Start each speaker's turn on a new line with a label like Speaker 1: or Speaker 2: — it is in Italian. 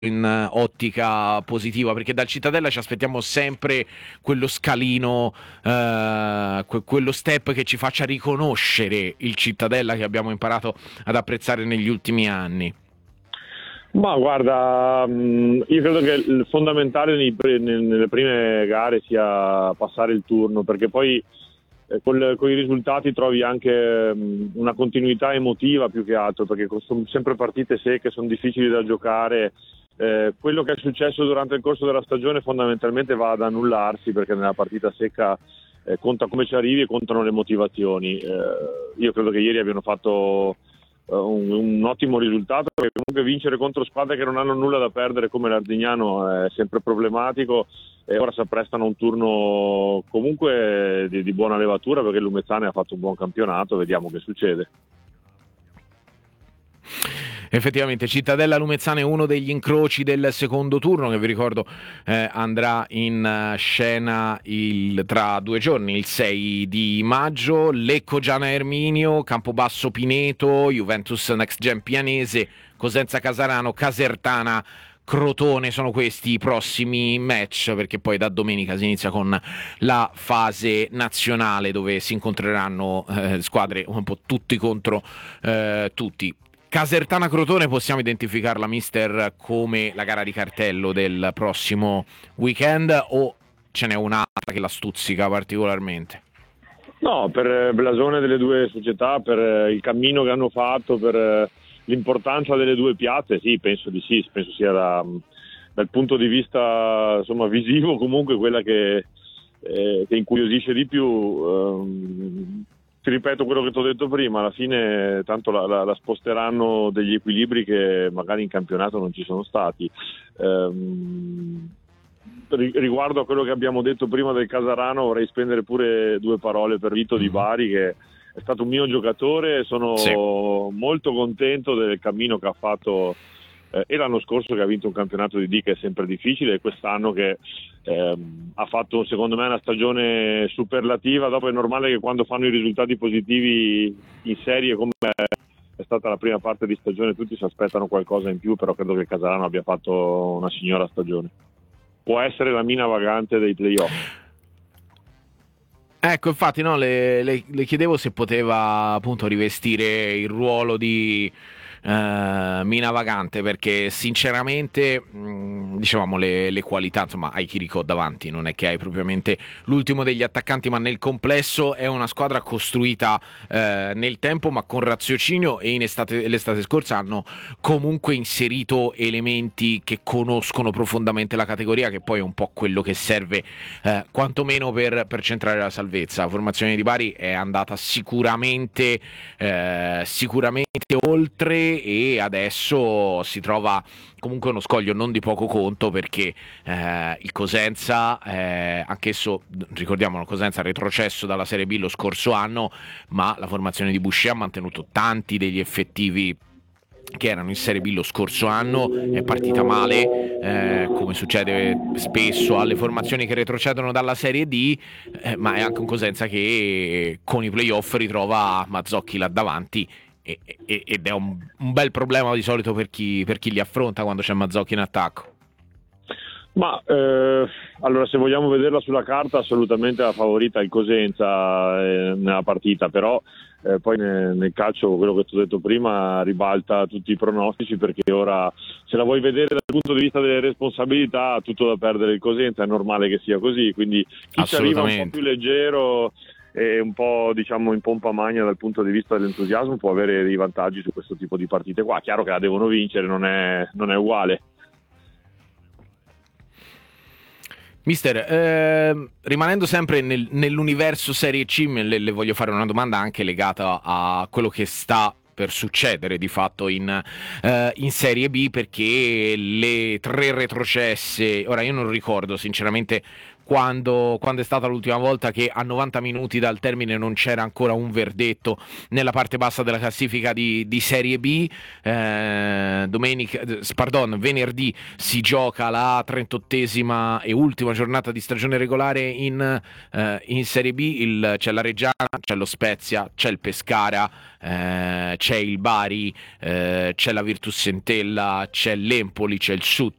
Speaker 1: in ottica positiva, perché dal Cittadella ci aspettiamo sempre quello scalino, quello step che ci faccia riconoscere il Cittadella che abbiamo imparato ad apprezzare negli ultimi anni.
Speaker 2: Ma guarda, io credo che il fondamentale nelle prime gare sia passare il turno, perché poi con i risultati trovi anche una continuità emotiva più che altro, perché sono sempre partite secche, sono difficili da giocare. Quello che è successo durante il corso della stagione fondamentalmente va ad annullarsi, perché nella partita secca conta come ci arrivi e contano le motivazioni. Io credo che ieri abbiano fatto un ottimo risultato, perché comunque vincere contro squadre che non hanno nulla da perdere come l'Ardignano è sempre problematico, e ora si apprestano a un turno comunque di buona levatura, perché l'Umezzane ha fatto un buon campionato. Vediamo che succede.
Speaker 1: Effettivamente Cittadella Lumezzane è uno degli incroci del secondo turno, che vi ricordo andrà in scena tra 2 giorni, il 6 di maggio. Lecco Giana Erminio, Campobasso Pineto, Juventus Next Gen Pianese, Cosenza Casarano, Casertana Crotone. Sono questi i prossimi match, perché poi da domenica si inizia con la fase nazionale, dove si incontreranno squadre un po' tutti contro tutti. Casertana Crotone possiamo identificarla, mister, come la gara di cartello del prossimo weekend, o ce n'è un'altra che la stuzzica particolarmente?
Speaker 2: No, per blasone delle due società, per il cammino che hanno fatto, per l'importanza delle due piazze, sì, penso di sì, penso sia dal punto di vista, insomma, visivo, comunque quella che incuriosisce di più. Ti ripeto quello che ti ho detto prima, alla fine tanto la sposteranno degli equilibri che magari in campionato non ci sono stati. Riguardo a quello che abbiamo detto prima del Casarano, vorrei spendere pure due parole per Vito Di Bari, che è stato un mio giocatore. Sono
Speaker 1: Sì.
Speaker 2: molto contento del cammino che ha fatto, e l'anno scorso che ha vinto un campionato di D, che è sempre difficile, e quest'anno che ha fatto secondo me una stagione superlativa. Dopo è normale che quando fanno i risultati positivi in serie, come è stata la prima parte di stagione, tutti si aspettano qualcosa in più, però credo che Casarano abbia fatto una signora stagione. Può essere la mina vagante dei playoff.
Speaker 1: Ecco, infatti, no, le chiedevo se poteva appunto rivestire il ruolo di mina vagante, perché sinceramente, dicevamo, le qualità, insomma, hai Chirico davanti, non è che hai propriamente l'ultimo degli attaccanti, ma nel complesso è una squadra costruita nel tempo, ma con raziocinio, e l'estate scorsa hanno comunque inserito elementi che conoscono profondamente la categoria, che poi è un po' quello che serve quantomeno per centrare la salvezza. La formazione di Bari è andata sicuramente oltre, e adesso si trova comunque uno scoglio non di poco conto, perché il Cosenza, anch'esso, ricordiamo, il Cosenza retrocesso dalla Serie B lo scorso anno, ma la formazione di Boucher ha mantenuto tanti degli effettivi che erano in Serie B lo scorso anno. È partita male, come succede spesso alle formazioni che retrocedono dalla Serie D, ma è anche un Cosenza che con i playoff ritrova Mazzocchi là davanti, ed è un bel problema di solito per chi li affronta quando c'è Mazzocchi in attacco.
Speaker 2: Ma allora, se vogliamo vederla sulla carta, assolutamente la favorita è il Cosenza nella partita, però poi nel calcio, quello che ti ho detto prima, ribalta tutti i pronostici, perché ora, se la vuoi vedere dal punto di vista delle responsabilità, ha tutto da perdere il Cosenza, è normale che sia così, quindi chi ci arriva un po' più leggero e un po', diciamo, in pompa magna dal punto di vista dell'entusiasmo può avere dei vantaggi su questo tipo di partite qua. Chiaro che la devono vincere, non è uguale.
Speaker 1: Mister, rimanendo sempre nell'universo Serie C, le voglio fare una domanda anche legata a quello che sta per succedere di fatto in Serie B, perché le tre retrocesse, ora io non ricordo sinceramente quando è stata l'ultima volta che a 90 minuti dal termine non c'era ancora un verdetto nella parte bassa della classifica di Serie B. Venerdì si gioca la 38esima e ultima giornata di stagione regolare in Serie B. C'è la Reggiana, c'è lo Spezia, c'è il Pescara, c'è il Bari, c'è la Virtus Entella, c'è l'Empoli, c'è il Sud